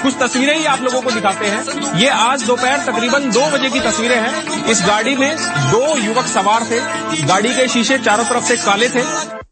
कुछ तस्वीरें ही आप लोगों को दिखाते हैं। ये आज दोपहर तकरीबन 2 बजे की तस्वीरें हैं। इस गाड़ी में 2 युवक सवार थे। गाड़ी के शीशे चारों तरफ से काले थे।